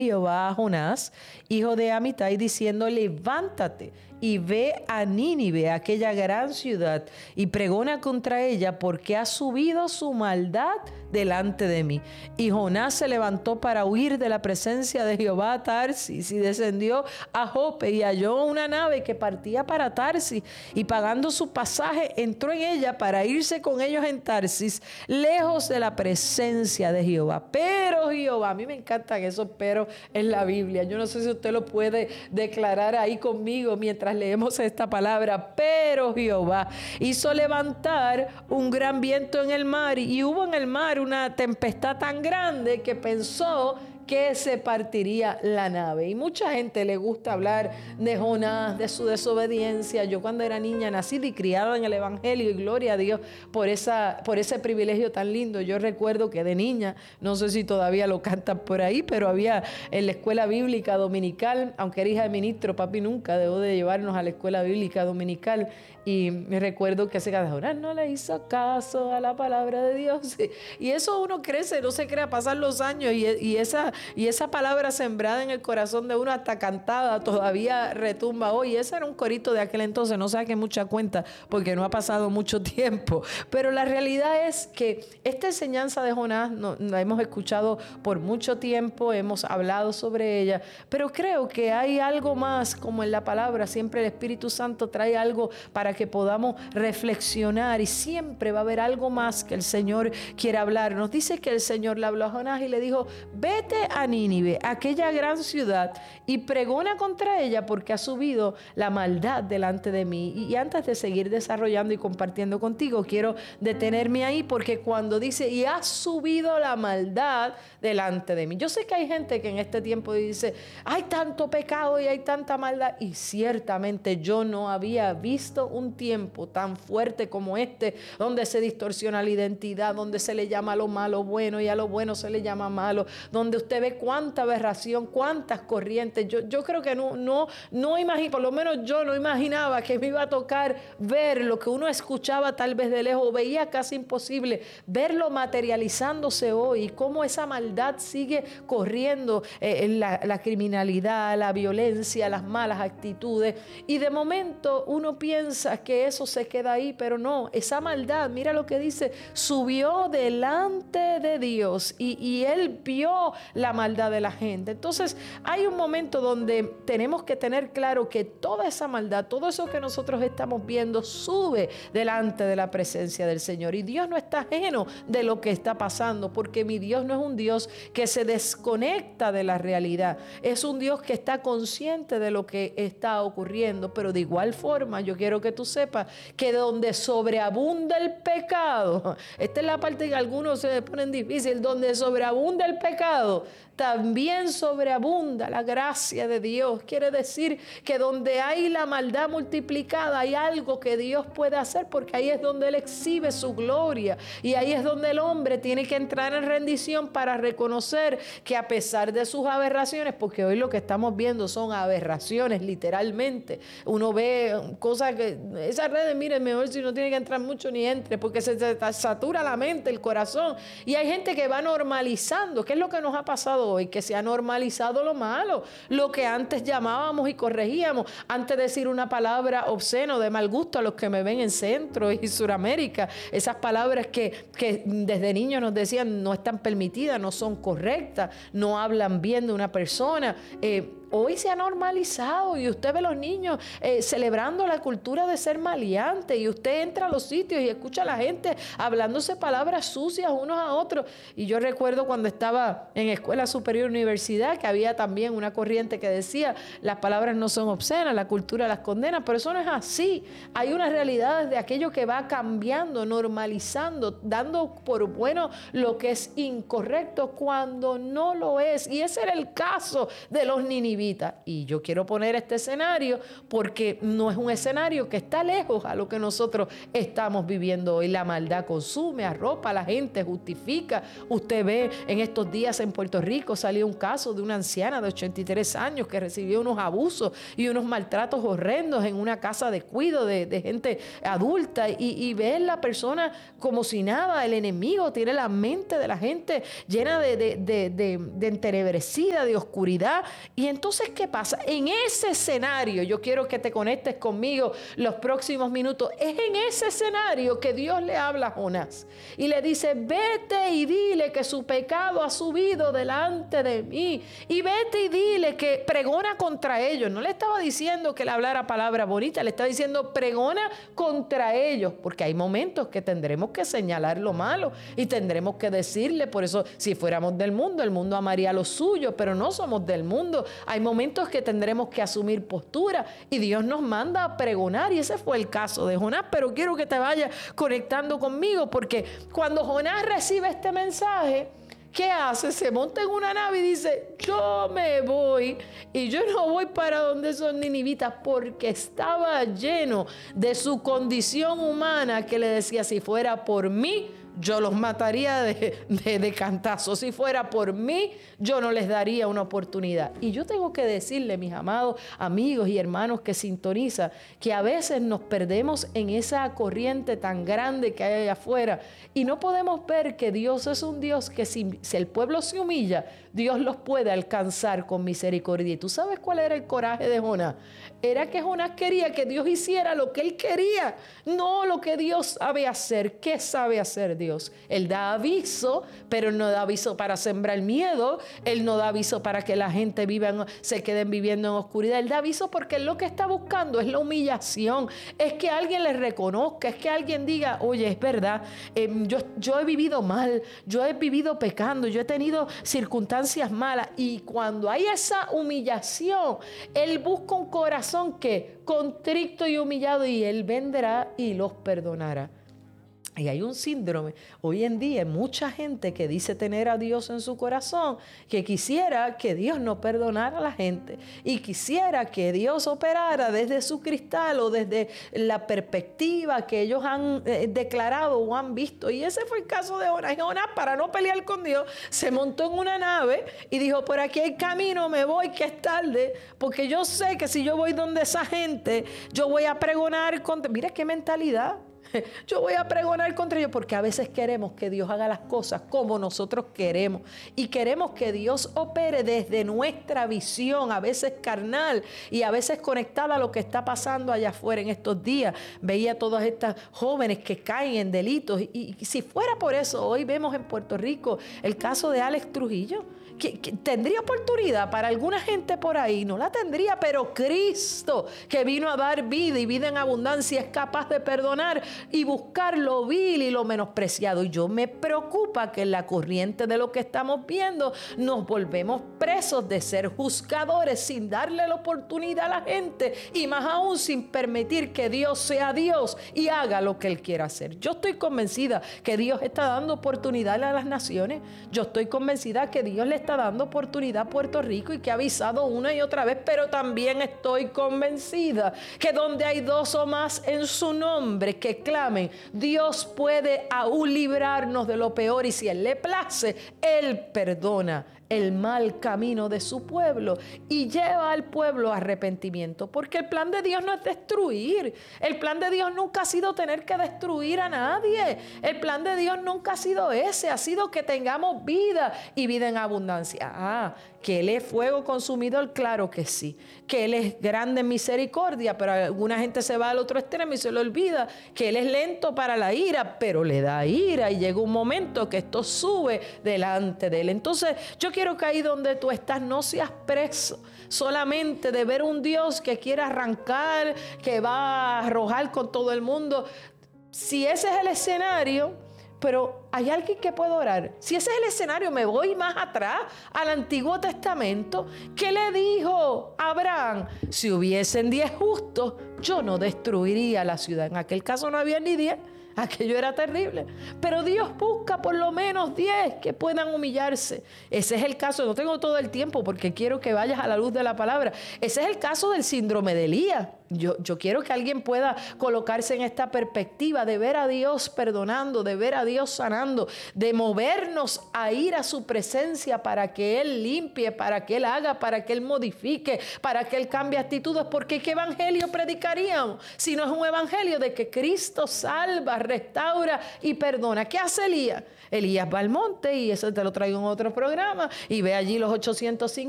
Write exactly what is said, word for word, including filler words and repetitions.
Jehová a Jonás, hijo de Amitai, diciendo: levántate y ve a Nínive, aquella gran ciudad, y pregona contra ella, porque ha subido su maldad delante de mí. Y Jonás se levantó para huir de la presencia de Jehová a Tarsis, y descendió a Jope, y halló una nave que partía para Tarsis, y pagando su pasaje entró en ella para irse con ellos en Tarsis, lejos de la presencia de Jehová. Pero Jehová, a mí me encantan esos pero en la Biblia. Yo no sé si usted lo puede declarar ahí conmigo mientras leemos esta palabra. Pero Jehová hizo levantar un gran viento en el mar, y hubo en el mar una tempestad tan grande que pensó que se partiría la nave. Y mucha gente le gusta hablar de Jonás, de su desobediencia. Yo cuando era niña, nacida y criada en el Evangelio, y gloria a Dios por, esa, por ese privilegio tan lindo. Yo recuerdo que de niña, no sé si todavía lo cantan por ahí, pero había en la escuela bíblica dominical, aunque era hija de ministro, papi nunca dejó de llevarnos a la escuela bíblica dominical. Y me recuerdo que ese Jonás no le hizo caso a la palabra de Dios. Y eso uno crece, no se crea, pasan los años, y, y esa Y esa palabra sembrada en el corazón de uno, hasta cantada, todavía retumba hoy. Ese era un corito de aquel entonces, no saque mucha cuenta porque no ha pasado mucho tiempo. Pero la realidad es que esta enseñanza de Jonás no, la hemos escuchado por mucho tiempo, hemos hablado sobre ella, pero creo que hay algo más, como en la palabra, siempre el Espíritu Santo trae algo para que podamos reflexionar, y siempre va a haber algo más que el Señor quiere hablar. Nos dice que el Señor le habló a Jonás y le dijo: vete a Nínive, aquella gran ciudad, y pregona contra ella, porque ha subido la maldad delante de mí. Y, y antes de seguir desarrollando y compartiendo contigo, quiero detenerme ahí, porque cuando dice y ha subido la maldad delante de mí, yo sé que hay gente que en este tiempo dice: hay tanto pecado y hay tanta maldad, y ciertamente yo no había visto un tiempo tan fuerte como este, donde se distorsiona la identidad, donde se le llama a lo malo bueno y a lo bueno se le llama malo, donde usted ve cuánta aberración, cuántas corrientes. Yo, yo creo que no, no, no imagino, por lo menos yo no imaginaba que me iba a tocar ver lo que uno escuchaba tal vez de lejos, veía casi imposible verlo materializándose hoy, cómo esa maldad sigue corriendo, eh, la, la criminalidad, la violencia, las malas actitudes, y de momento uno piensa que eso se queda ahí, pero no, esa maldad, mira lo que dice, subió delante de Dios, y, y él vio la maldad de la gente. Entonces hay un momento donde tenemos que tener claro que toda esa maldad, todo eso que nosotros estamos viendo, sube delante de la presencia del Señor, y Dios no está ajeno de lo que está pasando, porque mi Dios no es un Dios que se desconecta de la realidad, es un Dios que está consciente de lo que está ocurriendo. Pero de igual forma yo quiero que tú sepas que donde sobreabunda el pecado, esta es la parte que algunos se ponen difícil, donde sobreabunda el pecado, también sobreabunda la gracia de Dios. Quiere decir que donde hay la maldad multiplicada, hay algo que Dios puede hacer, porque ahí es donde Él exhibe su gloria, y ahí es donde el hombre tiene que entrar en rendición para reconocer que a pesar de sus aberraciones, porque hoy lo que estamos viendo son aberraciones literalmente, uno ve cosas que esas redes, miren, mejor si no tiene que entrar mucho ni entre, porque se, se satura la mente, el corazón, y hay gente que va normalizando. ¿Qué es lo que nos ha pasado hoy? Que se ha normalizado lo malo, lo que antes llamábamos y corregíamos. Antes de decir una palabra obscena o de mal gusto, a los que me ven en Centro y Suramérica, esas palabras que, que desde niños nos decían no están permitidas, no son correctas, no hablan bien de una persona, eh, hoy se ha normalizado, y usted ve a los niños eh, celebrando la cultura de ser maleante, y usted entra a los sitios y escucha a la gente hablándose palabras sucias unos a otros. Y yo recuerdo cuando estaba en escuela superior universidad, que había también una corriente que decía las palabras no son obscenas, la cultura las condena, pero eso no es así. Hay unas realidades de aquello que va cambiando, normalizando, dando por bueno lo que es incorrecto cuando no lo es. Y ese era el caso de los ninivitas. ninivitas. Y yo quiero poner este escenario porque no es un escenario que está lejos a lo que nosotros estamos viviendo hoy. La maldad consume, arropa a la gente, justifica. Usted ve en estos días en Puerto Rico salió un caso de una anciana de ochenta y tres años que recibió unos abusos y unos maltratos horrendos en una casa de cuido de, de gente adulta, y, y ve la persona como si nada. El enemigo tiene la mente de la gente llena de, de, de, de, de entenebrecida, de oscuridad. Y entonces, ¿qué pasa? En ese escenario, yo quiero que te conectes conmigo los próximos minutos, es en ese escenario que Dios le habla a Jonás y le dice: vete y dile que su pecado ha subido delante de mí, y vete y dile que pregona contra ellos. No le estaba diciendo que le hablara palabra bonita, le estaba diciendo pregona contra ellos, porque hay momentos que tendremos que señalar lo malo y tendremos que decirle. Por eso, si fuéramos del mundo, el mundo amaría lo suyo, pero no somos del mundo. Hay momentos que tendremos que asumir postura y Dios nos manda a pregonar, y ese fue el caso de Jonás. Pero quiero que te vayas conectando conmigo, porque cuando Jonás recibe este mensaje, ¿qué hace? Se monta en una nave y dice: yo me voy, y yo no voy para donde son ninivitas, porque estaba lleno de su condición humana, que le decía: si fuera por mí, yo los mataría de, de, de cantazo. Si fuera por mí, yo no les daría una oportunidad. Y yo tengo que decirle, mis amados amigos y hermanos que sintonizan, que a veces nos perdemos en esa corriente tan grande que hay allá afuera, y no podemos ver que Dios es un Dios que si, si el pueblo se humilla, Dios los puede alcanzar con misericordia. ¿Y tú sabes cuál era el coraje de Jonás? Era que Jonás quería que Dios hiciera lo que él quería, no lo que Dios sabe hacer. ¿Qué sabe hacer Dios? Él da aviso, pero no da aviso para sembrar miedo. Él no da aviso para que la gente viva en, se queden viviendo en oscuridad. Él da aviso porque él lo que está buscando es la humillación. Es que alguien le reconozca, es que alguien diga: oye, es verdad, eh, yo, yo he vivido mal, yo he vivido pecando, yo he tenido circunstancias malas. Y cuando hay esa humillación, él busca un corazón que contrito y humillado, y él vendrá y los perdonará. Y hay un síndrome hoy en día, mucha gente que dice tener a Dios en su corazón, que quisiera que Dios no perdonara a la gente y quisiera que Dios operara desde su cristal o desde la perspectiva que ellos han eh, declarado o han visto. Y ese fue el caso de Jonás. Jonás, para no pelear con Dios, se montó en una nave y dijo: por aquí hay camino, me voy, que es tarde, porque yo sé que si yo voy donde esa gente, yo voy a pregonar contra... Mira qué mentalidad. Yo voy a pregonar contra ellos, porque a veces queremos que Dios haga las cosas como nosotros queremos, y queremos que Dios opere desde nuestra visión, a veces carnal y a veces conectada a lo que está pasando allá afuera. En estos días veía a todas estas jóvenes que caen en delitos, y, y si fuera por eso, hoy vemos en Puerto Rico el caso de Alex Trujillo, que, que tendría oportunidad para alguna gente por ahí, no la tendría, pero Cristo, que vino a dar vida y vida en abundancia, es capaz de perdonar y buscar lo vil y lo menospreciado. Y yo me preocupa que en la corriente de lo que estamos viendo nos volvemos presos de ser juzgadores sin darle la oportunidad a la gente, y más aún sin permitir que Dios sea Dios y haga lo que Él quiera hacer. Yo estoy convencida que Dios está dando oportunidad a las naciones. Yo estoy convencida que Dios le está dando oportunidad a Puerto Rico y que ha avisado una y otra vez, pero también estoy convencida que donde hay dos o más en su nombre que clamen, Dios puede aún librarnos de lo peor, y si Él le place, Él perdona el mal camino de su pueblo y lleva al pueblo a arrepentimiento, porque el plan de Dios no es destruir. El plan de Dios nunca ha sido tener que destruir a nadie. El plan de Dios nunca ha sido ese, ha sido que tengamos vida y vida en abundancia. Ah, que Él es fuego consumidor, claro que sí. Que Él es grande en misericordia, pero alguna gente se va al otro extremo y se le olvida que Él es lento para la ira, pero le da ira y llega un momento que esto sube delante de Él. Entonces yo quiero Quiero que ahí donde tú estás no seas preso solamente de ver un Dios que quiere arrancar, que va a arrojar con todo el mundo. Si ese es el escenario, pero hay alguien que puede orar. Si ese es el escenario, me voy más atrás al Antiguo Testamento. ¿Qué le dijo Abraham? Si hubiesen diez justos, yo no destruiría la ciudad. En aquel caso no había ni diez. Aquello era terrible. Pero Dios busca por lo menos diez que puedan humillarse. Ese es el caso. No tengo todo el tiempo porque quiero que vayas a la luz de la palabra. Ese es el caso del síndrome de Elías. Yo, yo quiero que alguien pueda colocarse en esta perspectiva de ver a Dios perdonando, de ver a Dios sanando, de movernos a ir a su presencia para que Él limpie, para que Él haga, para que Él modifique, para que Él cambie actitudes. Porque ¿qué evangelio predicaríamos si no es un evangelio de que Cristo salva, restaura y perdona? ¿Qué hace Elías? Elías va al monte, y eso te lo traigo en otro programa, y ve allí los ochocientos cinco